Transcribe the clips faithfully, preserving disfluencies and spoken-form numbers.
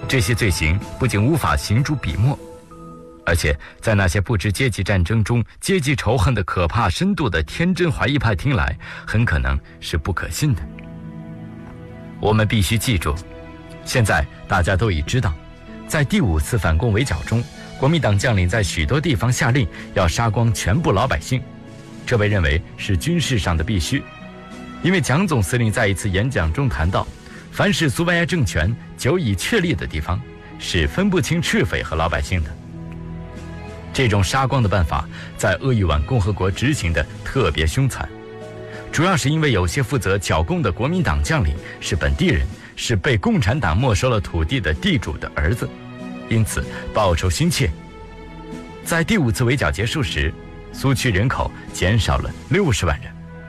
这些罪行不仅无法刑诸笔墨，而且在那些不知阶级战争中阶级仇恨的可怕深度的天真怀疑派听来，很可能是不可信的。我们必须记住，现在大家都已知道，在第五次反共围剿中，国民党将领在许多地方下令要杀光全部老百姓，这被认为是军事上的必须。因为蒋总司令在一次演讲中谈到，凡是苏维埃政权久已确立的地方，是分不清赤匪和老百姓的。这种杀光的办法在鄂豫皖共和国执行的特别凶残，主要是因为有些负责剿共的国民党将领是本地人，是被共产党没收了土地的地主的儿子，因此报仇心切。在第五次围剿结束时，苏区人口减少了六十万人。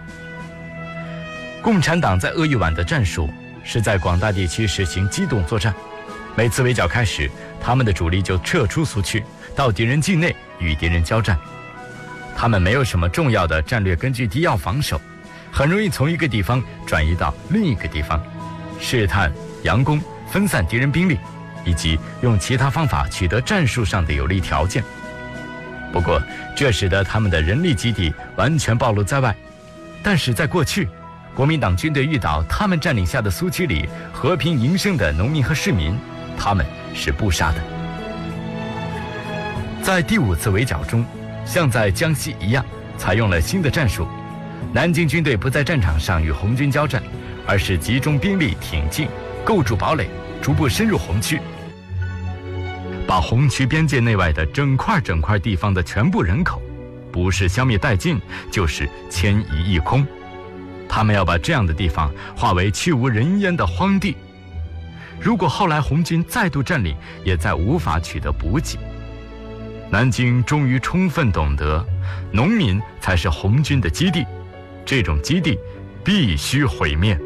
共产党在鄂豫皖的战术是在广大地区实行机动作战，每次围剿开始，他们的主力就撤出苏区，到敌人境内与敌人交战。他们没有什么重要的战略根据地要防守，很容易从一个地方转移到另一个地方，试探、佯攻、分散敌人兵力，以及用其他方法取得战术上的有利条件。不过，这使得他们的人力基地完全暴露在外。但是在过去，国民党军队遇到他们占领下的苏区里和平营生的农民和市民，他们是不杀的。在第五次围剿中，像在江西一样，采用了新的战术。南京军队不在战场上与红军交战，而是集中兵力挺进，构筑堡垒，逐步深入红区，把红区边界内外的整块整块地方的全部人口，不是消灭殆尽，就是迁移一空。他们要把这样的地方化为去无人烟的荒地。如果后来红军再度占领，也再无法取得补给。南京终于充分懂得，农民才是红军的基地，这种基地必须毁灭。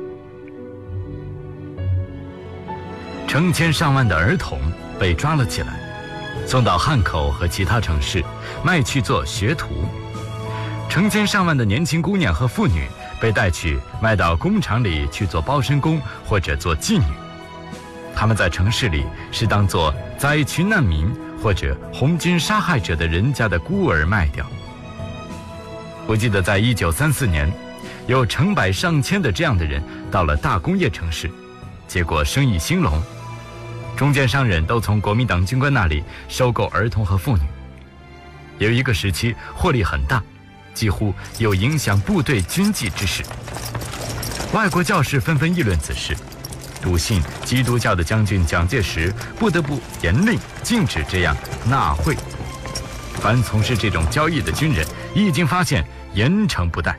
成千上万的儿童被抓了起来，送到汉口和其他城市，卖去做学徒。成千上万的年轻姑娘和妇女被带去卖到工厂里去做包身工或者做妓女。他们在城市里是当作灾区难民或者红军杀害者的人家的孤儿卖掉。我记得在一九三四年，有成百上千的这样的人到了大工业城市，结果生意兴隆，中间商人都从国民党军官那里收购儿童和妇女。有一个时期获利很大，几乎有影响部队军纪之势。外国教士纷纷议论此事，笃信基督教的将军蒋介石不得不严令禁止这样纳贿。凡从事这种交易的军人，已经发现严惩不贷。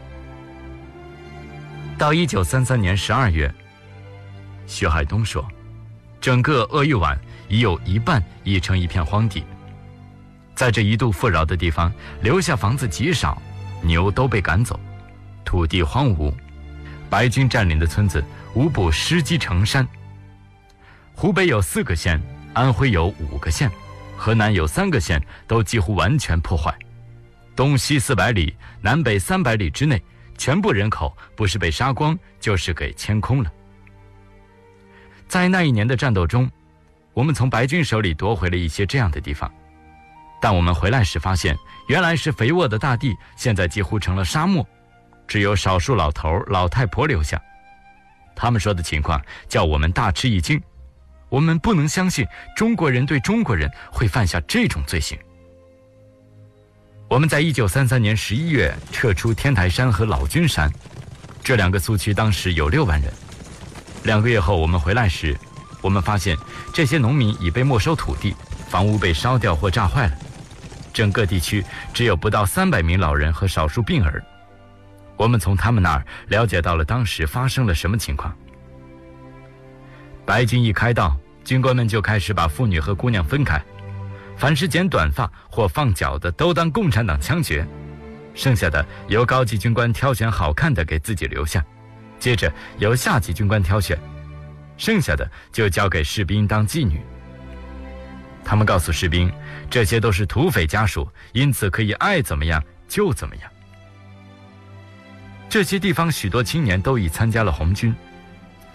到一九三三年十二月，徐海东说，整个鄂豫皖已有一半已成一片荒地。在这一度富饶的地方，留下房子极少，牛都被赶走，土地荒芜，白军占领的村子无不尸积成山。湖北有四个县，安徽有五个县，河南有三个县都几乎完全破坏。东西四百里，南北三百里之内，全部人口不是被杀光，就是给迁空了。在那一年的战斗中，我们从白军手里夺回了一些这样的地方，但我们回来时发现，原来是肥沃的大地，现在几乎成了沙漠，只有少数老头老太婆留下。他们说的情况叫我们大吃一惊，我们不能相信中国人对中国人会犯下这种罪行。我们在一九三三年十一月撤出天台山和老君山，这两个苏区当时有六万人。两个月后我们回来时，我们发现这些农民已被没收土地，房屋被烧掉或炸坏了，整个地区只有不到三百名老人和少数病儿。我们从他们那儿了解到了当时发生了什么情况。白军一开道，军官们就开始把妇女和姑娘分开，凡是剪短发或放脚的都当共产党枪决，剩下的由高级军官挑选好看的给自己留下，接着由下级军官挑选，剩下的就交给士兵当妓女。他们告诉士兵，这些都是土匪家属，因此可以爱怎么样就怎么样。这些地方许多青年都已参加了红军，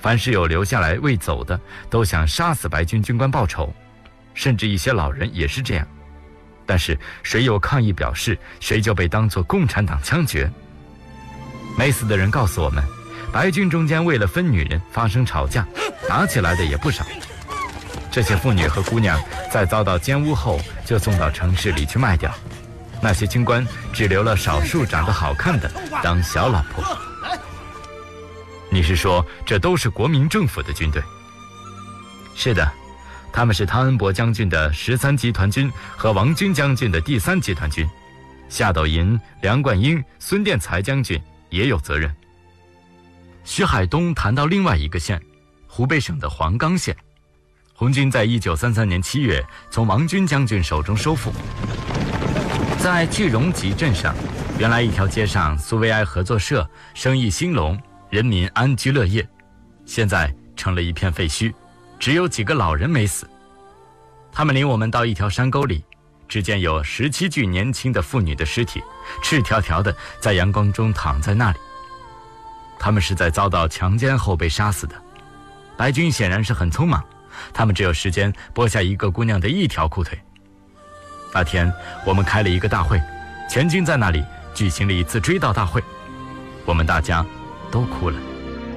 凡是有留下来未走的，都想杀死白军军官报仇，甚至一些老人也是这样。但是谁有抗议表示，谁就被当作共产党枪决。没死的人告诉我们，白军中间为了分女人发生吵架，打起来的也不少。这些妇女和姑娘在遭到奸污后，就送到城市里去卖掉。那些军官只留了少数长得好看的当小老婆。你是说这都是国民政府的军队？是的，他们是汤恩伯将军的十三集团军和王军将军的第三集团军，夏斗寅、梁冠英、孙殿才将军也有责任。徐海东谈到另外一个县，湖北省的黄冈县，红军在一九三三年七月从王军将军手中收复。在句容集镇上，原来一条街上苏维埃合作社生意兴隆，人民安居乐业，现在成了一片废墟，只有几个老人没死。他们领我们到一条山沟里，只见有十七具年轻的妇女的尸体，赤条条的在阳光中躺在那里。他们是在遭到强奸后被杀死的。白军显然是很匆忙，他们只有时间剥下一个姑娘的一条裤腿。那天我们开了一个大会，全军在那里举行了一次追悼大会，我们大家都哭了。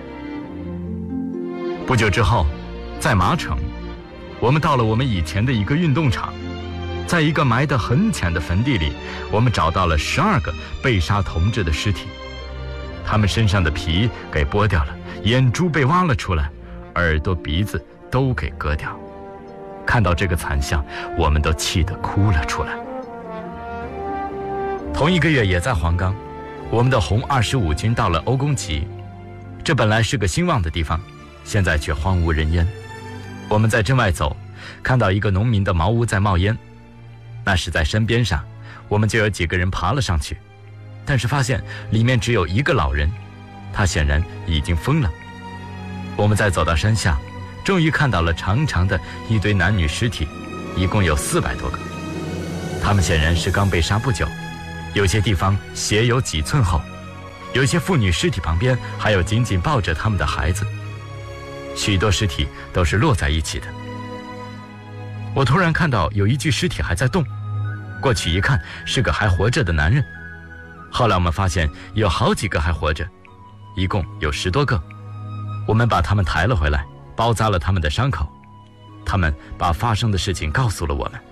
不久之后，在麻城，我们到了我们以前的一个运动场，在一个埋得很浅的坟地里，我们找到了十二个被杀同志的尸体，他们身上的皮给剥掉了，眼珠被挖了出来，耳朵鼻子都给割掉。看到这个惨象，我们都气得哭了出来。同一个月也在黄冈，我们的红二十五军到了欧公集，这本来是个兴旺的地方，现在却荒无人烟。我们在镇外走，看到一个农民的茅屋在冒烟，那是在山边上，我们就有几个人爬了上去，但是发现里面只有一个老人，他显然已经疯了。我们再走到山下，终于看到了长长的一堆男女尸体，一共有四百多个。他们显然是刚被杀不久，有些地方血有几寸厚，有些妇女尸体旁边还有紧紧抱着他们的孩子，许多尸体都是摞在一起的。我突然看到有一具尸体还在动，过去一看是个还活着的男人。后来我们发现有好几个还活着，一共有十多个。我们把他们抬了回来，包扎了他们的伤口，他们把发生的事情告诉了我们。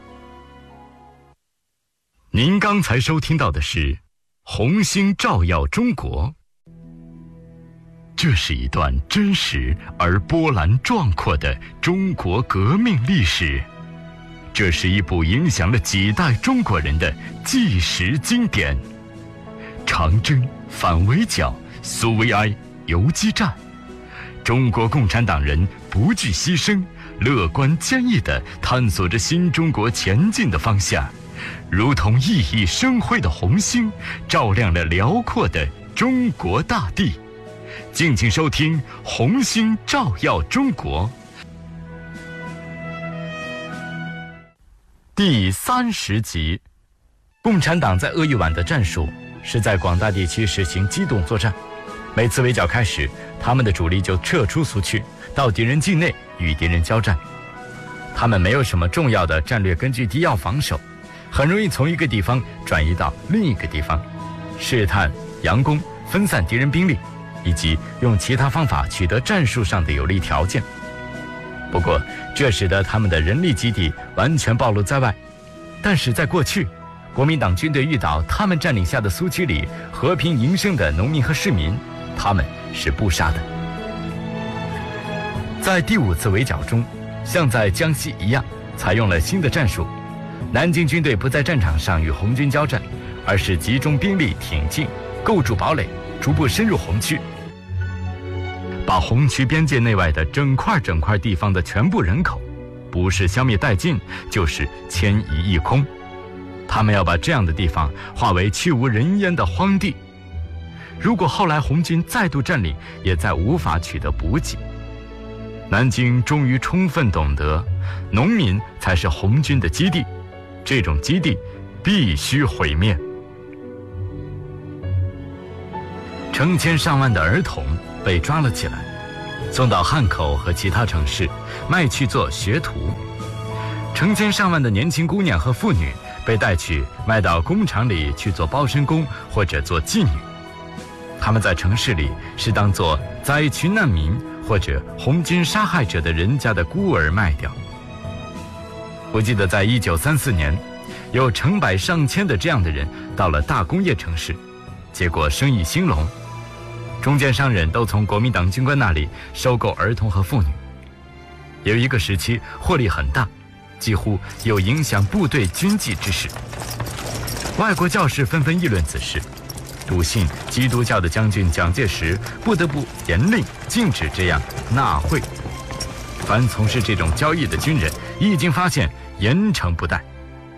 您刚才收听到的是红星照耀中国，这是一段真实而波澜壮阔的中国革命历史，这是一部影响了几代中国人的纪实经典。长征、反围剿、苏维埃、游击战，中国共产党人不惧牺牲，乐观坚毅地探索着新中国前进的方向，如同熠熠生辉的红星，照亮了辽阔的中国大地。敬请收听《红星照耀中国》第三十集。共产党在鄂豫皖的战术是在广大地区实行机动作战，每次围剿开始，他们的主力就撤出苏区，到敌人境内与敌人交战。他们没有什么重要的战略根据地要防守，很容易从一个地方转移到另一个地方，试探、佯攻、分散敌人兵力，以及用其他方法取得战术上的有利条件。不过，这使得他们的人力基地完全暴露在外。但是在过去，国民党军队遇到他们占领下的苏区里和平营生的农民和市民，他们是不杀的。在第五次围剿中，像在江西一样，采用了新的战术。南京军队不在战场上与红军交战，而是集中兵力挺进，构筑堡垒，逐步深入红区，把红区边界内外的整块整块地方的全部人口，不是消灭殆尽，就是迁移一空。他们要把这样的地方化为去无人烟的荒地。如果后来红军再度占领，也再无法取得补给。南京终于充分懂得，农民才是红军的基地，这种基地必须毁灭。成千上万的儿童被抓了起来， 送到汉口和其他城市，卖去做学徒。成千上万的年轻姑娘和妇女被带去卖到工厂里去做包身工或者做妓女。他们在城市里是当作灾区难民或者红军杀害者的人家的孤儿卖掉。我记得在一九三四年，有成百上千的这样的人到了大工业城市，结果生意兴隆，中间商人都从国民党军官那里收购儿童和妇女。有一个时期获利很大，几乎有影响部队军纪之势。外国教士纷纷议论此事，笃信基督教的将军蒋介石不得不严令禁止这样纳贿。凡从事这种交易的军人，一经发现，严惩不贷。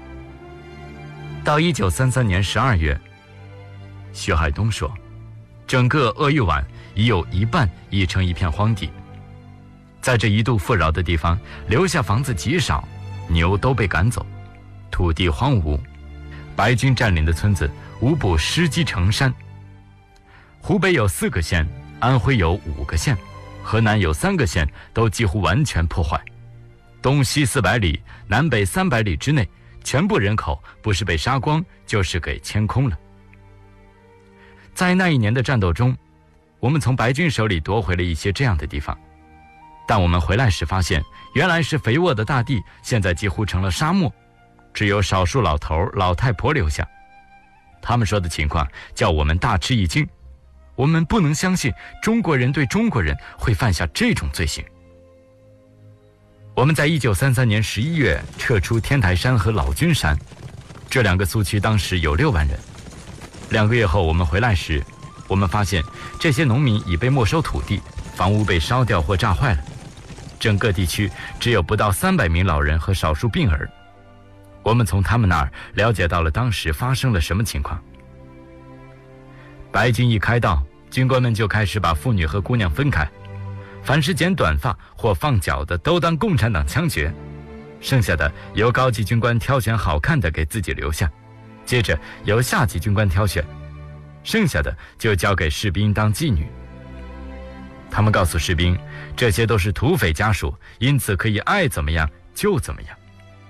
到一九三三年十二月，徐海东说，整个鄂豫皖已有一半已成一片荒地。在这一度富饶的地方，留下房子极少，牛都被赶走，土地荒芜，白军占领的村子无不尸积成山。湖北有四个县，安徽有五个县，河南有三个县都几乎完全破坏。东西四百里，南北三百里之内，全部人口不是被杀光，就是给迁空了。在那一年的战斗中，我们从白军手里夺回了一些这样的地方，但我们回来时发现，原来是肥沃的大地，现在几乎成了沙漠，只有少数老头老太婆留下。他们说的情况叫我们大吃一惊，我们不能相信中国人对中国人会犯下这种罪行。我们在一九三三年十一月撤出天台山和老君山，这两个苏区当时有六万人。两个月后我们回来时，我们发现这些农民已被没收土地，房屋被烧掉或炸坏了，整个地区只有不到三百名老人和少数病儿。我们从他们那儿了解到了当时发生了什么情况。白军一开道，军官们就开始把妇女和姑娘分开，凡是剪短发或放脚的都当共产党枪决，剩下的由高级军官挑选好看的给自己留下，接着由下级军官挑选，剩下的就交给士兵当妓女。他们告诉士兵，这些都是土匪家属，因此可以爱怎么样就怎么样。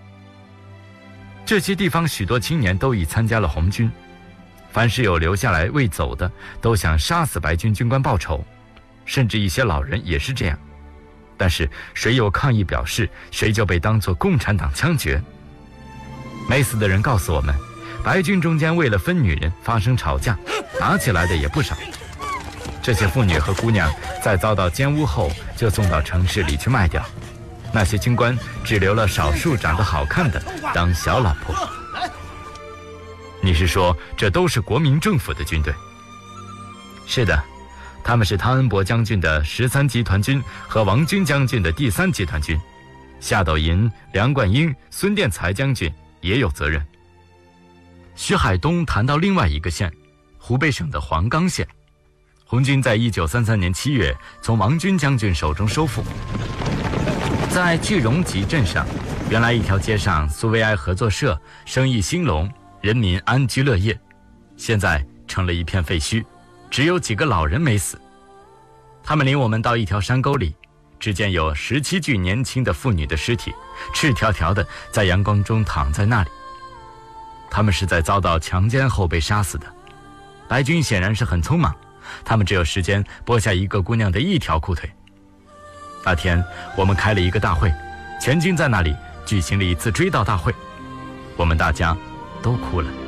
这些地方许多青年都已参加了红军，凡是有留下来未走的，都想杀死白军军官报仇，甚至一些老人也是这样。但是谁有抗议表示，谁就被当作共产党枪决。没死的人告诉我们，白军中间为了分女人发生吵架，打起来的也不少。这些妇女和姑娘在遭到奸污后，就送到城市里去卖掉。那些军官只留了少数长得好看的当小老婆。你是说这都是国民政府的军队？是的，他们是汤恩伯将军的十三集团军和王军将军的第三集团军，夏斗寅、梁冠英、孙殿才将军也有责任。徐海东谈到另外一个县，湖北省的黄冈县，红军在一九三三年七月从王军将军手中收复。在句容集镇上，原来一条街上苏维埃合作社，生意兴隆，人民安居乐业，现在成了一片废墟，只有几个老人没死。他们领我们到一条山沟里，只见有十七具年轻的妇女的尸体，赤条条的在阳光中躺在那里。他们是在遭到强奸后被杀死的。白军显然是很匆忙，他们只有时间剥下一个姑娘的一条裤腿。那天我们开了一个大会，全军在那里举行了一次追悼大会，我们大家都哭了。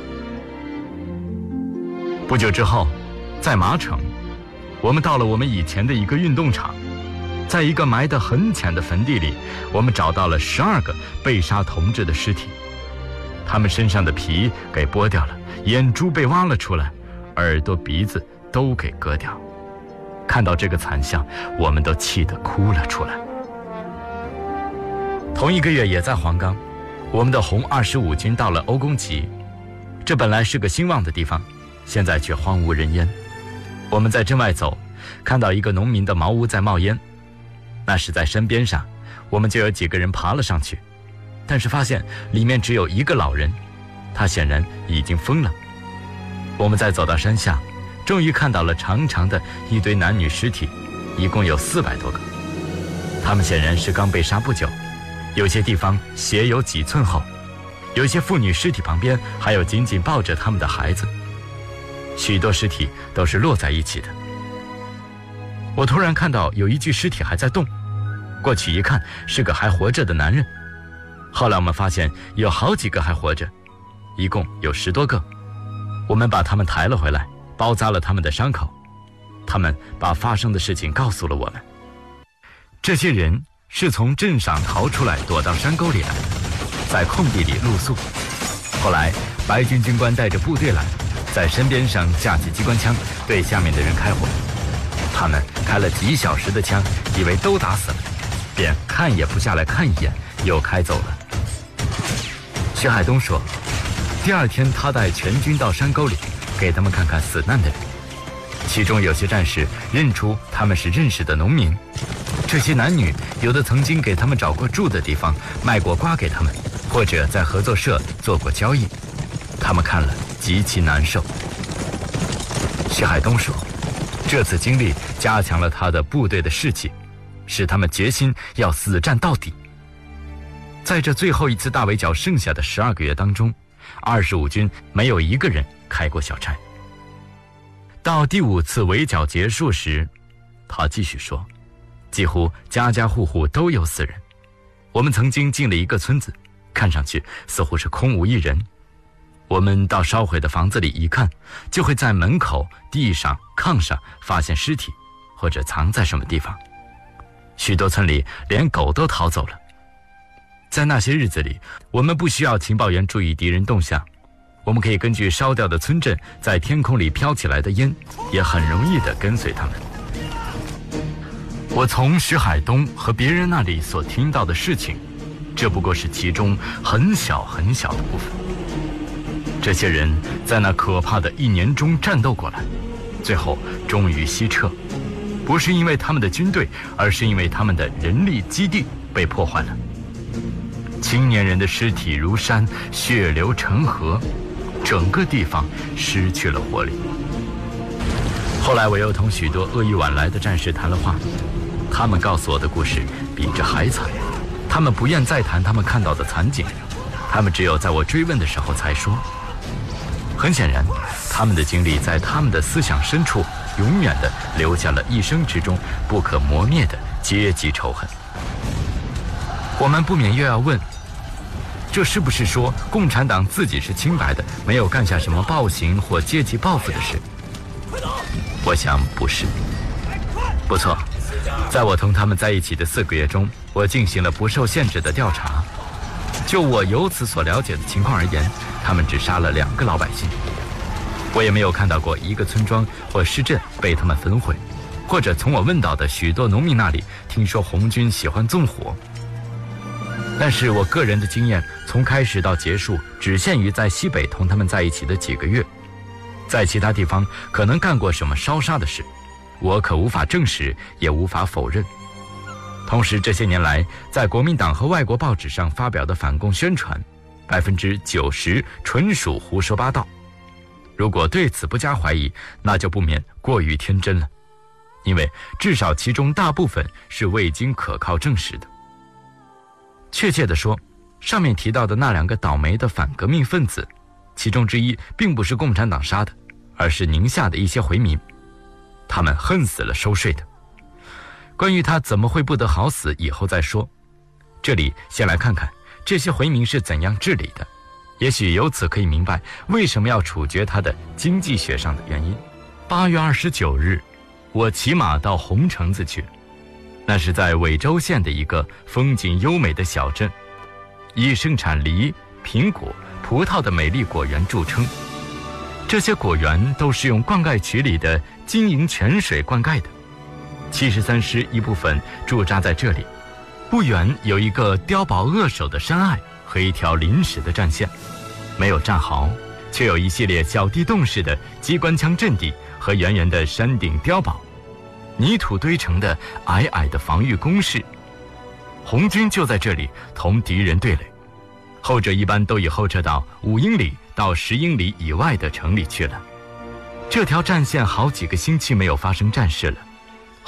不久之后，在麻城，我们到了我们以前的一个运动场，在一个埋得很浅的坟地里，我们找到了十二个被杀同志的尸体，他们身上的皮给剥掉了，眼珠被挖了出来，耳朵鼻子都给割掉。看到这个惨象，我们都气得哭了出来。同一个月也在黄冈，我们的红二十五军到了欧公集，这本来是个兴旺的地方，现在却荒无人烟。我们在镇外走，看到一个农民的茅屋在冒烟，那是在山边上，我们就有几个人爬了上去，但是发现里面只有一个老人，他显然已经疯了。我们再走到山下，终于看到了长长的一堆男女尸体，一共有四百多个。 他们显然是刚被杀不久，有些地方血有几寸厚，有些妇女尸体旁边还有紧紧抱着他们的孩子，许多尸体都是摞在一起的。我突然看到有一具尸体还在动，过去一看是个还活着的男人。后来我们发现有好几个还活着，一共有十多个。我们把他们抬了回来，包扎了他们的伤口。他们把发生的事情告诉了我们。这些人是从镇上逃出来，躲到山沟里来的，在空地里露宿。后来白军军官带着部队来，在山边上架起机关枪，对下面的人开火。他们开了几小时的枪，以为都打死了，便看也不下来看一眼，又开走了。徐海东说，第二天他带全军到山沟里，给他们看看死难的人。其中有些战士认出他们是认识的农民，这些男女有的曾经给他们找过住的地方，卖过瓜给他们，或者在合作社做过交易。他们看了极其难受。徐海东说，这次经历加强了他的部队的士气，使他们决心要死战到底。在这最后一次大围剿剩下的十二个月当中，二十五军没有一个人开过小差。到第五次围剿结束时，他继续说，几乎家家户户都有死人。我们曾经进了一个村子，看上去似乎是空无一人。我们到烧毁的房子里一看，就会在门口、地上、炕上发现尸体，或者藏在什么地方。许多村里连狗都逃走了。在那些日子里，我们不需要情报员注意敌人动向，我们可以根据烧掉的村镇在天空里飘起来的烟，也很容易地跟随他们。我从徐海东和别人那里所听到的事情，这不过是其中很小很小的部分。这些人在那可怕的一年中战斗过来，最后终于西撤，不是因为他们的军队，而是因为他们的人力基地被破坏了。青年人的尸体如山，血流成河，整个地方失去了活力。后来我又同许多鄂豫皖来的战士谈了话，他们告诉我的故事比这还惨。他们不愿再谈他们看到的惨景，他们只有在我追问的时候才说。很显然，他们的经历在他们的思想深处永远地留下了一生之中不可磨灭的阶级仇恨。我们不免又要问，这是不是说共产党自己是清白的，没有干下什么暴行或阶级报复的事？我想不是。不错，在我同他们在一起的四个月中，我进行了不受限制的调查。就我由此所了解的情况而言，他们只杀了两个老百姓。我也没有看到过一个村庄或市镇被他们焚毁，或者从我问到的许多农民那里听说红军喜欢纵火。但是我个人的经验从开始到结束只限于在西北同他们在一起的几个月，在其他地方可能干过什么烧杀的事，我可无法证实，也无法否认。同时这些年来在国民党和外国报纸上发表的反共宣传，百分之九十纯属胡说八道。如果对此不加怀疑，那就不免过于天真了，因为至少其中大部分是未经可靠证实的。确切地说，上面提到的那两个倒霉的反革命分子，其中之一并不是共产党杀的，而是宁夏的一些回民，他们恨死了收税的。关于他怎么会不得好死，以后再说。这里先来看看这些回民是怎样治理的，也许由此可以明白为什么要处决他的经济学上的原因。八月二十九日，我骑马到红橙子去，那是在尾州县的一个风景优美的小镇，以盛产梨、苹果、葡萄的美丽果园著称。这些果园都是用灌溉渠里的金银泉水灌溉的。七十三师一部分驻扎在这里，不远有一个碉堡扼守的山隘和一条临时的战线，没有战壕，却有一系列小地洞式的机关枪阵地和圆圆的山顶碉堡，泥土堆成的矮矮的防御工事。红军就在这里同敌人对垒，后者一般都已后撤到五英里到十英里以外的城里去了。这条战线好几个星期没有发生战事了，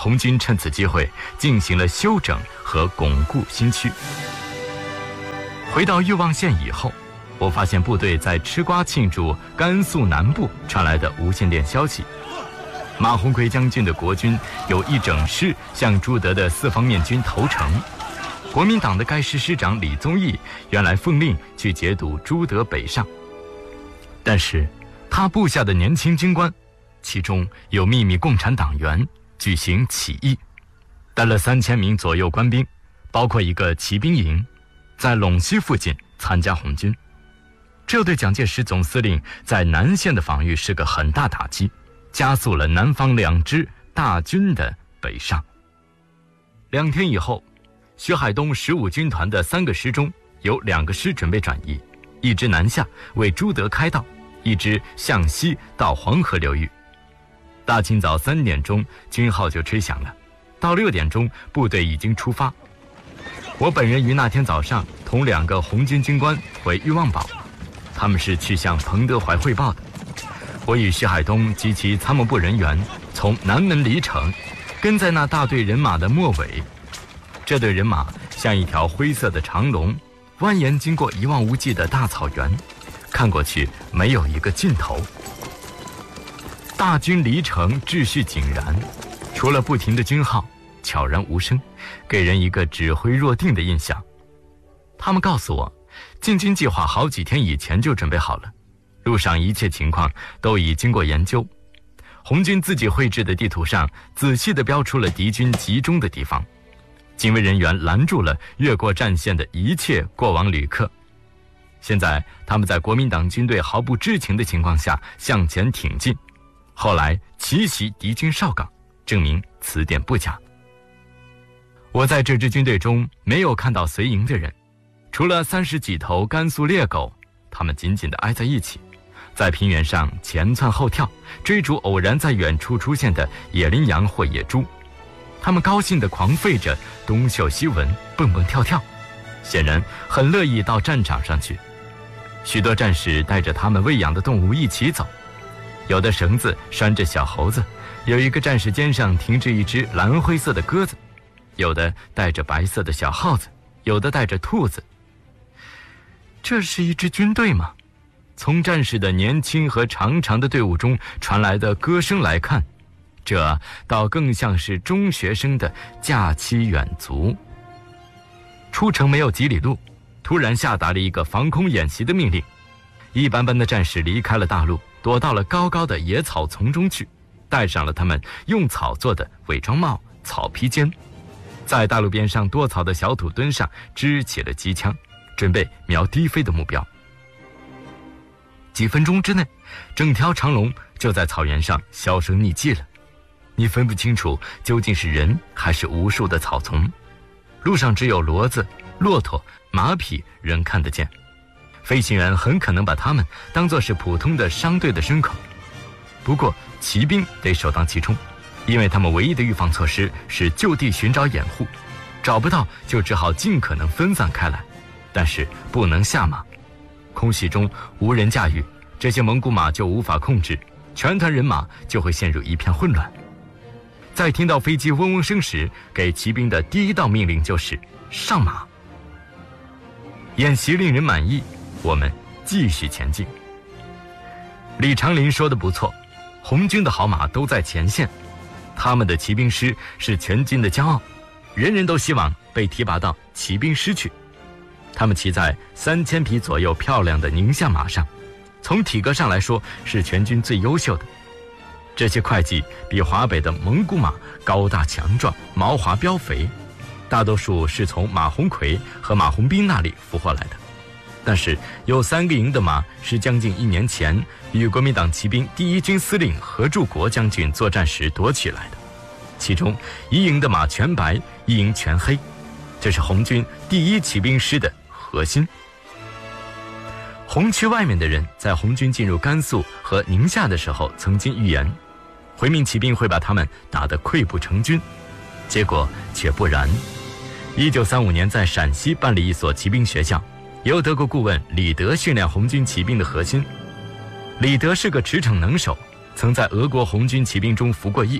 红军趁此机会进行了休整和巩固新区。回到裕望县以后，我发现部队在吃瓜庆祝甘肃南部传来的无线电消息，马鸿逵将军的国军有一整师向朱德的四方面军投诚。国民党的该师师长李宗义原来奉令去截堵朱德北上，但是他部下的年轻军官，其中有秘密共产党员，举行起义，带了三千名左右官兵，包括一个骑兵营，在陇西附近参加红军。这对蒋介石总司令在南线的防御是个很大打击，加速了南方两支大军的北上。两天以后，徐海东十五军团的三个师中有两个师准备转移，一支南下为朱德开道，一支向西到黄河流域。大清早三点钟，军号就吹响了，到六点钟，部队已经出发。我本人于那天早上同两个红军军官回裕望堡，他们是去向彭德怀汇报的。我与徐海东及其参谋部人员从南门离城，跟在那大队人马的末尾。这队人马像一条灰色的长龙，蜿蜒经过一望无际的大草原，看过去没有一个尽头。大军离城秩序井然，除了不停的军号，悄然无声，给人一个指挥若定的印象。他们告诉我，进军计划好几天以前就准备好了，路上一切情况都已经过研究。红军自己绘制的地图上仔细地标出了敌军集中的地方，警卫人员拦住了越过战线的一切过往旅客。现在他们在国民党军队毫不知情的情况下向前挺进，后来奇袭敌军哨岗，证明此点不假。我在这支军队中没有看到随营的人，除了三十几头甘肃猎狗，他们紧紧地挨在一起，在平原上前窜后跳，追逐偶然在远处出现的野羚羊或野猪。他们高兴地狂吠着，东嗅西闻，蹦蹦跳跳，显然很乐意到战场上去。许多战士带着他们喂养的动物一起走，有的绳子拴着小猴子，有一个战士肩上停着一只蓝灰色的鸽子，有的带着白色的小耗子，有的带着兔子。这是一支军队吗？从战士的年轻和长长的队伍中传来的歌声来看，这倒更像是中学生的假期远足。出城没有几里路，突然下达了一个防空演习的命令。一班班的战士离开了大路，躲到了高高的野草丛中去，戴上了他们用草做的伪装帽、草披肩，在大路边上多草的小土墩上支起了机枪，准备瞄低飞的目标。几分钟之内，整条长龙就在草原上销声匿迹了，你分不清楚究竟是人还是无数的草丛。路上只有骡子、骆驼、马匹仍看得见，飞行员很可能把他们当作是普通的商队的牲口。不过骑兵得首当其冲，因为他们唯一的预防措施是就地寻找掩护，找不到就只好尽可能分散开来，但是不能下马。空袭中无人驾驭，这些蒙古马就无法控制，全团人马就会陷入一片混乱。在听到飞机嗡嗡声时，给骑兵的第一道命令就是上马。演习令人满意，我们继续前进。李长林说的不错，红军的好马都在前线，他们的骑兵师是全军的骄傲，人人都希望被提拔到骑兵师去。他们骑在三千匹左右漂亮的宁夏马上，从体格上来说是全军最优秀的。这些会计比华北的蒙古马高大强壮，毛滑膘肥，大多数是从马鸿逵和马鸿宾那里俘获来的。但是有三个营的马是将近一年前与国民党骑兵第一军司令何柱国将军作战时夺取来的，其中一营的马全白，一营全黑，这是红军第一骑兵师的核心。红区外面的人在红军进入甘肃和宁夏的时候曾经预言，回民骑兵会把他们打得溃不成军，结果却不然。一九三五年在陕西办理一所骑兵学校，由德国顾问李德训练红军骑兵的核心。李德是个驰骋能手，曾在俄国红军骑兵中服过役，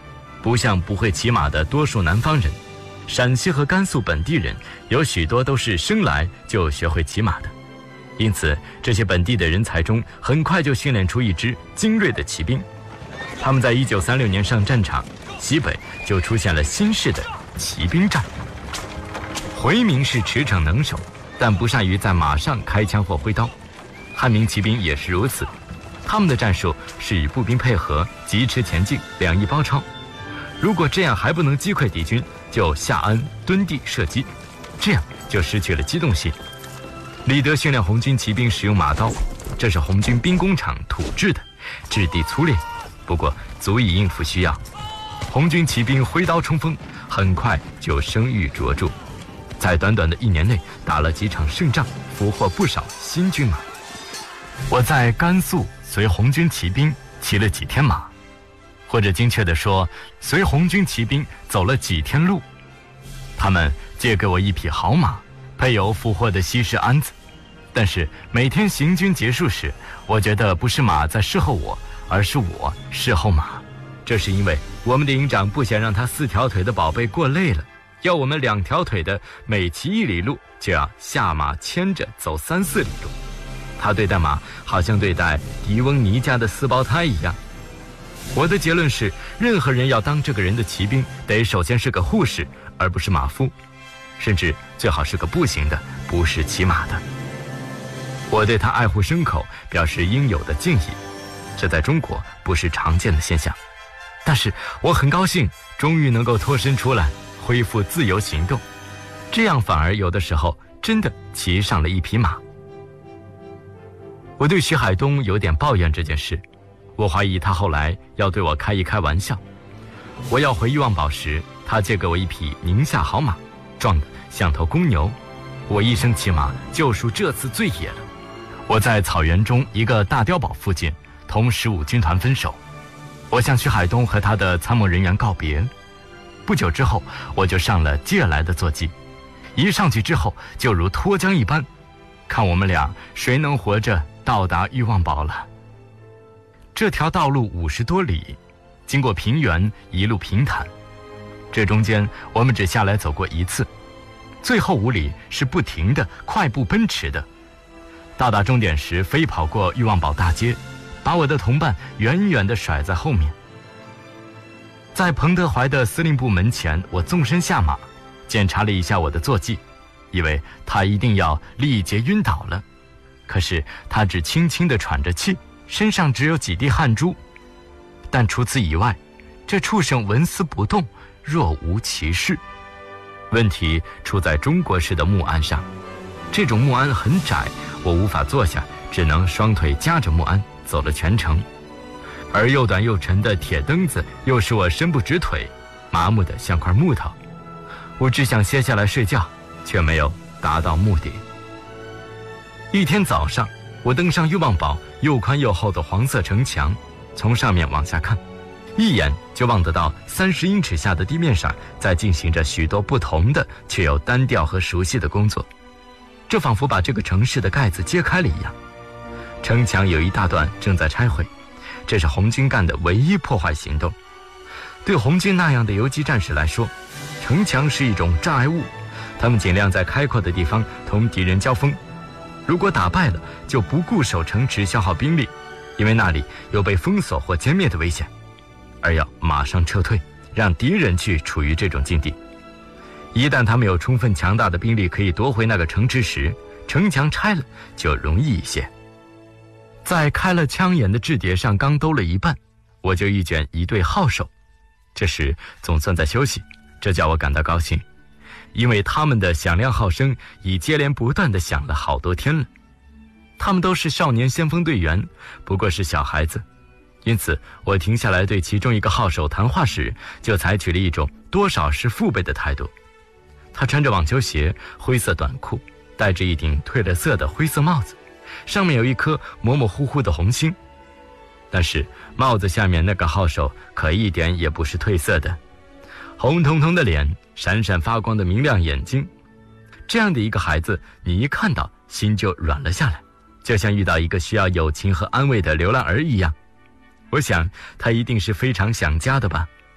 不像不会骑马的多数南方人，陕西和甘肃本地人有许多都是生来就学会骑马的，因此这些本地的人才中很快就训练出一支精锐的骑兵。他们在一九三六年上战场，西北就出现了新式的骑兵战。回民是驰骋能手，但不善于在马上开枪或挥刀，汉民骑兵也是如此。他们的战术是与步兵配合，疾驰前进，两翼包抄。如果这样还不能击溃敌军，就下鞍蹲地射击，这样就失去了机动性。李德训练红军骑兵使用马刀，这是红军兵工厂土制的，质地粗劣，不过足以应付需要。红军骑兵挥刀冲锋，很快就声誉卓著，在短短的一年内打了几场胜仗，俘获不少新军马。我在甘肃随红军骑兵骑了几天马，或者精确地说，随红军骑兵走了几天路。他们借给我一匹好马，配有俘获的西式鞍子，但是每天行军结束时，我觉得不是马在侍候我，而是我侍候马。这是因为我们的营长不想让他四条腿的宝贝过累了，要我们两条腿的每骑一里路就要下马牵着走三四里路。他对待马好像对待狄翁尼家的四胞胎一样。我的结论是，任何人要当这个人的骑兵，得首先是个护士，而不是马夫，甚至最好是个步行的，不是骑马的。我对他爱护牲口表示应有的敬意，这在中国不是常见的现象。但是我很高兴，终于能够脱身出来，恢复自由行动，这样反而有的时候真的骑上了一匹马。我对徐海东有点抱怨这件事，我怀疑他后来要对我开一开玩笑。我要回欲望堡时，他借给我一匹宁夏好马，壮得像头公牛。我一生骑马就属这次最野了。我在草原中一个大碉堡附近同十五军团分手，我向徐海东和他的参谋人员告别。不久之后，我就上了借来的坐骑，一上去之后就如脱缰一般，看我们俩谁能活着到达欲望堡了。这条道路五十多里，经过平原，一路平坦，这中间我们只下来走过一次，最后五里是不停的快步奔驰的。到达终点时，飞跑过欲望堡大街，把我的同伴远远地甩在后面。在彭德怀的司令部门前，我纵身下马，检查了一下我的坐骑，以为他一定要力竭晕倒了，可是他只轻轻地喘着气，身上只有几滴汗珠，但除此以外，这畜生纹丝不动，若无其事。问题出在中国式的木鞍上，这种木鞍很窄，我无法坐下，只能双腿夹着木鞍走了全程，而又短又沉的铁蹬子又使我伸不直腿，麻木得像块木头。我只想歇下来睡觉，却没有达到目的。一天早上，我登上欲望堡又宽又厚的黄色城墙，从上面往下看，一眼就望得到三十英尺下的地面上在进行着许多不同的却又单调和熟悉的工作，这仿佛把这个城市的盖子揭开了一样。城墙有一大段正在拆毁，这是红军干的唯一破坏行动。对红军那样的游击战士来说，城墙是一种障碍物，他们尽量在开阔的地方同敌人交锋，如果打败了，就不顾守城池消耗兵力，因为那里有被封锁或歼灭的危险，而要马上撤退，让敌人去处于这种境地。一旦他们有充分强大的兵力可以夺回那个城池时，城墙拆了就容易一些。在开了枪眼的雉碟上刚兜了一半，我就遇见一队号手，这时总算在休息，这叫我感到高兴，因为他们的响亮号声已接连不断地响了好多天了。他们都是少年先锋队员，不过是小孩子，因此我停下来对其中一个号手谈话时，就采取了一种多少是父辈的态度。他穿着网球鞋，灰色短裤，戴着一顶褪了色的灰色帽子，上面有一颗模模糊糊的红星，但是帽子下面那个号手可一点也不是褪色的，红彤彤的脸，闪闪发光的明亮眼睛，这样的一个孩子，你一看到心就软了下来，就像遇到一个需要友情和安慰的流浪儿一样。我想他一定是非常想家的吧，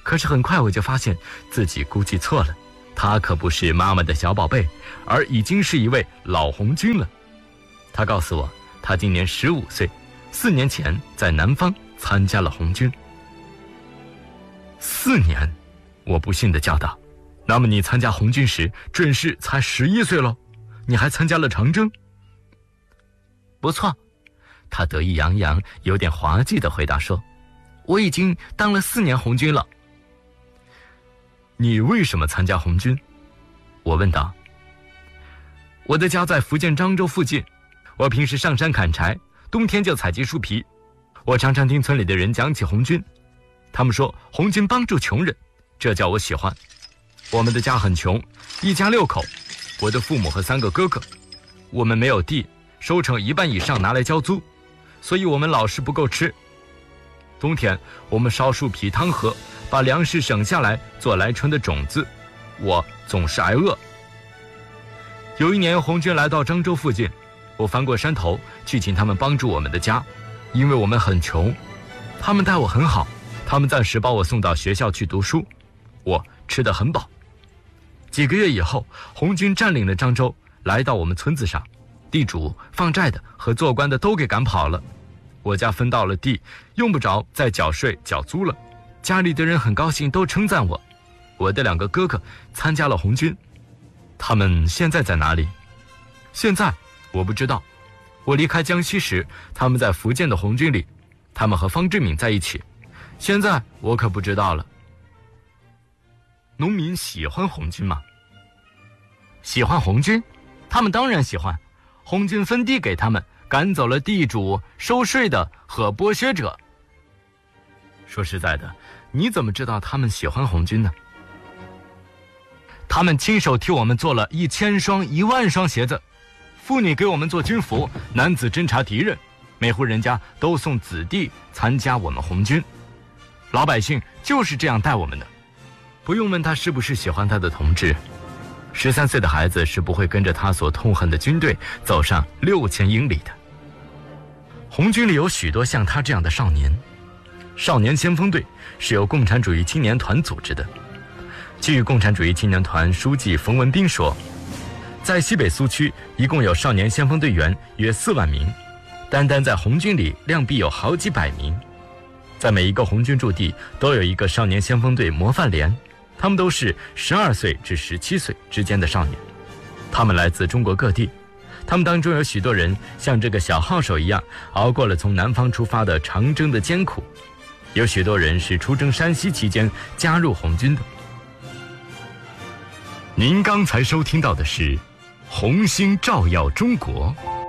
可是很快我就发现自己估计错了，他可不是妈妈的小宝贝，而已经是一位老红军了。他告诉我，他今年十五岁，四年前在南方参加了红军。四年？我不信地叫道。那么你参加红军时准是才十一岁喽？你还参加了长征？不错，他得意洋洋有点滑稽地回答说，我已经当了四年红军了。你为什么参加红军？我问道。我的家在福建漳州附近，我平时上山砍柴，冬天就采集树皮。我常常听村里的人讲起红军，他们说红军帮助穷人，这叫我喜欢。我们的家很穷，一家六口，我的父母和三个哥哥，我们没有地，收成一半以上拿来交租，所以我们老是不够吃。冬天我们烧树皮汤喝，把粮食省下来做来春的种子，我总是挨饿。有一年红军来到漳州附近，我翻过山头去请他们帮助我们的家，因为我们很穷，他们待我很好，他们暂时把我送到学校去读书，我吃得很饱。几个月以后，红军占领了漳州，来到我们村子上，地主、放债的和做官的都给赶跑了，我家分到了地，用不着再缴税缴租了，家里的人很高兴，都称赞我。我的两个哥哥参加了红军，他们现在在哪里？现在我不知道，我离开江西时，他们在福建的红军里，他们和方志敏在一起，现在我可不知道了。农民喜欢红军吗？喜欢红军？他们当然喜欢，红军分地给他们，赶走了地主、收税的和剥削者。说实在的，你怎么知道他们喜欢红军呢？他们亲手替我们做了一千双、一万双鞋子，妇女给我们做军服，男子侦察敌人，每户人家都送子弟参加我们红军。老百姓就是这样待我们的。不用问他是不是喜欢他的同志，十三岁的孩子是不会跟着他所痛恨的军队走上六千英里的。红军里有许多像他这样的少年，少年先锋队是由共产主义青年团组织的。据共产主义青年团书记冯文彬说，在西北苏区一共有少年先锋队员约四万名，单单在红军里量必有好几百名。在每一个红军驻地都有一个少年先锋队模范连，他们都是十二岁至十七岁之间的少年，他们来自中国各地，他们当中有许多人像这个小号手一样熬过了从南方出发的长征的艰苦，有许多人是出征山西期间加入红军的。您刚才收听到的是红星照耀中国。